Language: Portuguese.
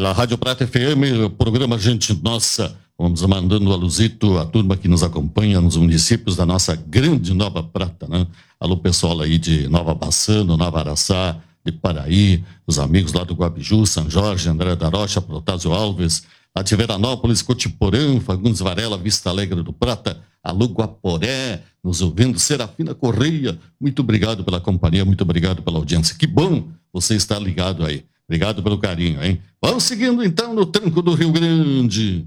pela Rádio Prata FM, o programa Gente Nossa. Vamos mandando um alusito à turma que nos acompanha nos municípios da nossa grande Nova Prata, né? Alô, pessoal aí de Nova Bassano, Nova Araçá, de Paraí, os amigos lá do Guabiju, São Jorge, André da Rocha, Protásio Alves, lá de Veranópolis, Cotiporã, Fagundes Varela, Vista Alegre do Prata, alô, Guaporé, nos ouvindo, Serafina Correia, muito obrigado pela companhia, muito obrigado pela audiência. Que bom você estar ligado aí. Obrigado pelo carinho, hein? Vamos seguindo então no tranco do Rio Grande.